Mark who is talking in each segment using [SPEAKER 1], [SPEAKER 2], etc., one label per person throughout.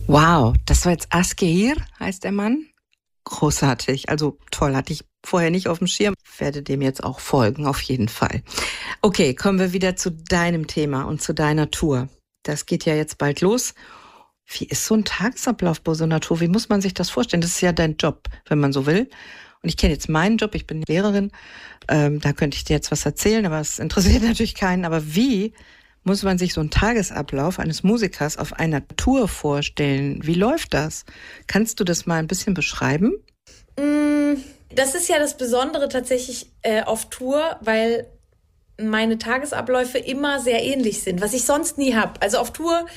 [SPEAKER 1] Wow, das war jetzt Asgeir, heißt der Mann. Großartig, also toll, hatte ich vorher nicht auf dem Schirm. Werde dem jetzt auch folgen, auf jeden Fall. Okay, kommen wir wieder zu deinem Thema und zu deiner Tour. Das geht ja jetzt bald los. Wie ist so ein Tagesablauf bei so einer Tour? Wie muss man sich das vorstellen? Das ist ja dein Job, wenn man so will. Und ich kenne jetzt meinen Job, ich bin Lehrerin. Da könnte ich dir jetzt was erzählen, aber es interessiert natürlich keinen. Aber wie muss man sich so einen Tagesablauf eines Musikers auf einer Tour vorstellen? Wie läuft das? Kannst du das mal ein bisschen beschreiben?
[SPEAKER 2] Das ist ja das Besondere tatsächlich auf Tour, weil meine Tagesabläufe immer sehr ähnlich sind, was ich sonst nie habe. Also auf Tour,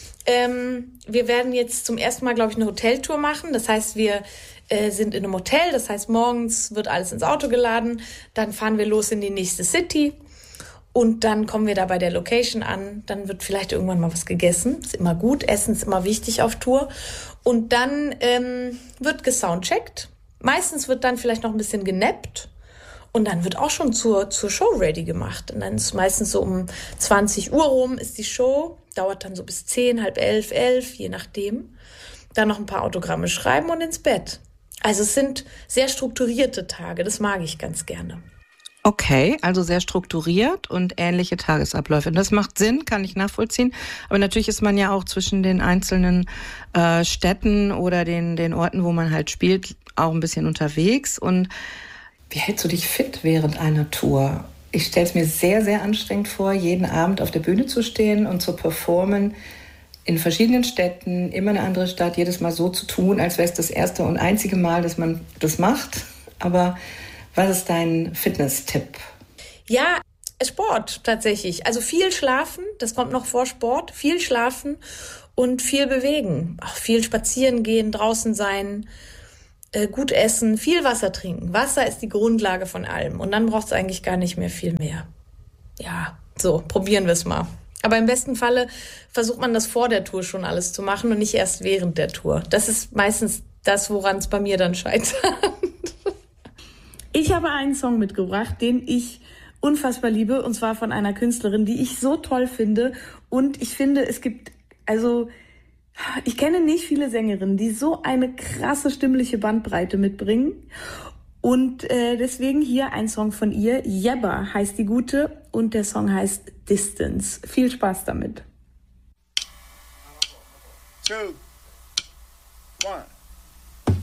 [SPEAKER 2] wir werden jetzt zum ersten Mal, glaube ich, eine Hoteltour machen. Das heißt, wir sind in einem Hotel. Das heißt, morgens wird alles ins Auto geladen. Dann fahren wir los in die nächste City. Und dann kommen wir da bei der Location an. Dann wird vielleicht irgendwann mal was gegessen. Ist immer gut. Essen ist immer wichtig auf Tour. Und dann wird gesoundcheckt. Meistens wird dann vielleicht noch ein bisschen genappt. Und dann wird auch schon zur Show ready gemacht. Und dann ist meistens so um 20 Uhr rum ist die Show. Dauert dann so bis 10, halb 11, 11, je nachdem. Dann noch ein paar Autogramme schreiben und ins Bett. Also es sind sehr strukturierte Tage. Das mag ich ganz gerne.
[SPEAKER 1] Okay, also sehr strukturiert und ähnliche Tagesabläufe. Und das macht Sinn, kann ich nachvollziehen. Aber natürlich ist man ja auch zwischen den einzelnen Städten oder den Orten, wo man halt spielt, auch ein bisschen unterwegs. Und wie hältst du dich fit während einer Tour? Ich stelle es mir sehr, sehr anstrengend vor, jeden Abend auf der Bühne zu stehen und zu performen, in verschiedenen Städten, immer eine andere Stadt, jedes Mal so zu tun, als wäre es das erste und einzige Mal, dass man das macht. Aber was ist dein Fitness-Tipp?
[SPEAKER 2] Ja, Sport tatsächlich. Also viel schlafen, das kommt noch vor Sport. Viel schlafen und viel bewegen. Auch viel spazieren gehen, draußen sein, gut essen, viel Wasser trinken. Wasser ist die Grundlage von allem. Und dann braucht es eigentlich gar nicht mehr viel mehr. Ja, so, probieren wir es mal. Aber im besten Falle versucht man das vor der Tour schon alles zu machen und nicht erst während der Tour. Das ist meistens das, woran es bei mir dann scheitert.
[SPEAKER 3] Ich habe einen Song mitgebracht, den ich unfassbar liebe, und zwar von einer Künstlerin, die ich so toll finde. Und ich finde, ich kenne nicht viele Sängerinnen, die so eine krasse stimmliche Bandbreite mitbringen. Und deswegen hier ein Song von ihr. Yebba heißt die Gute und der Song heißt Distance. Viel Spaß damit.
[SPEAKER 4] 2, 1.